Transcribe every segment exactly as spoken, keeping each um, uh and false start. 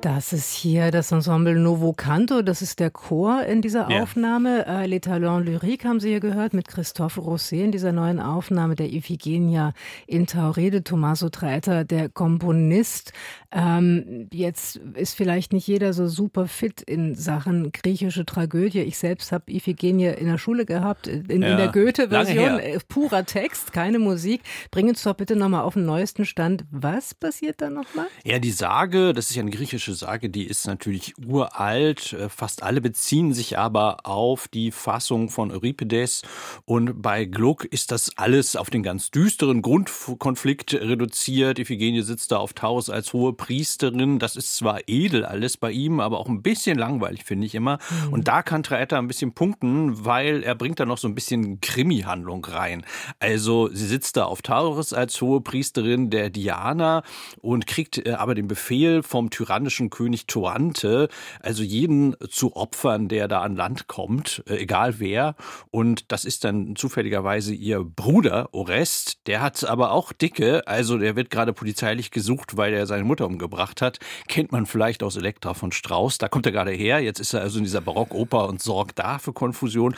Das ist hier das Ensemble Novo Canto, das ist der Chor in dieser Ja. Aufnahme. Äh, Les Talents Lyriques haben Sie hier gehört mit Christophe Rousset in dieser neuen Aufnahme der Iphigenia in Tauride. Tommaso Traetta, der Komponist. Ähm, jetzt ist vielleicht nicht jeder so super fit in Sachen griechische Tragödie. Ich selbst habe Iphigenie in der Schule gehabt, in, Ja, in der Goethe-Version. lange her. Äh, Purer Text, keine Musik. Bring uns doch bitte nochmal auf den neuesten Stand. Was passiert da nochmal? Ja, die Sage, das ist ja eine griechische Sage, die ist natürlich uralt. Fast alle beziehen sich aber auf die Fassung von Euripides. Und bei Gluck ist das alles auf den ganz düsteren Grundkonflikt reduziert. Iphigenie sitzt da auf Taurus als hohe Priesterin. Das ist zwar edel alles bei ihm, aber auch ein bisschen langweilig, finde ich immer. Mhm. Und da kann Traetta ein bisschen punkten, weil er bringt da noch so ein bisschen Krimi-Handlung rein. Also sie sitzt da auf Taurus als hohe Priesterin der Diana und kriegt aber den Befehl vom tyrannischen König Toante, also jeden zu opfern, der da an Land kommt, egal wer. Und das ist dann zufälligerweise ihr Bruder Orest. Der hat aber auch Dicke, also der wird gerade polizeilich gesucht, weil er seine Mutter umgebracht hat. Kennt man vielleicht aus Elektra von Strauss. Da kommt er gerade her. Jetzt ist er also in dieser Barockoper und sorgt da für Konfusion.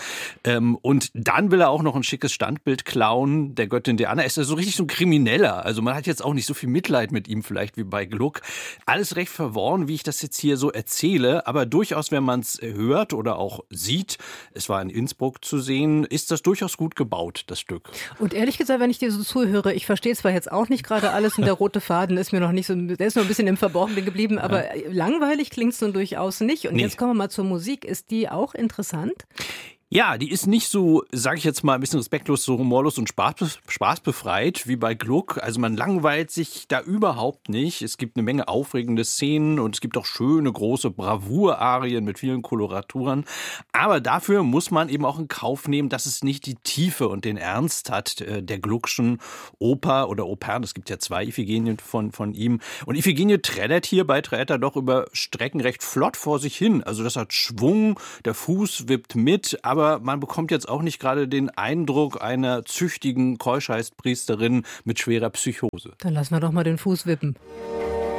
Und dann will er auch noch ein schickes Standbild klauen, der Göttin Diana. Er ist also richtig so ein Krimineller. Also man hat jetzt auch nicht so viel Mitleid mit ihm vielleicht wie bei Gluck. Alles recht verworren, wie ich das jetzt hier so erzähle, aber durchaus, wenn man es hört oder auch sieht, es war in Innsbruck zu sehen, ist das durchaus gut gebaut, das Stück. Und ehrlich gesagt, wenn ich dir so zuhöre, ich verstehe zwar jetzt auch nicht gerade alles und der rote Faden ist mir noch nicht so, der ist noch ein bisschen im Verborgenen geblieben, aber ja. Langweilig klingt es nun durchaus nicht. Und nee. Jetzt kommen wir mal zur Musik. Ist die auch interessant? Ja, die ist nicht so, sage ich jetzt mal, ein bisschen respektlos, so humorlos und spaß, spaßbefreit wie bei Gluck. Also man langweilt sich da überhaupt nicht. Es gibt eine Menge aufregende Szenen und es gibt auch schöne, große Bravour-Arien mit vielen Koloraturen. Aber dafür muss man eben auch in Kauf nehmen, dass es nicht die Tiefe und den Ernst hat der Gluckschen Oper oder Opern. Es gibt ja zwei Iphigenien von, von ihm. Und Iphigenie trällert hier bei Traetta doch über Strecken recht flott vor sich hin. Also das hat Schwung, der Fuß wippt mit, aber Aber man bekommt jetzt auch nicht gerade den Eindruck einer züchtigen Keuschheitspriesterin mit schwerer Psychose. Dann lassen wir doch mal den Fuß wippen.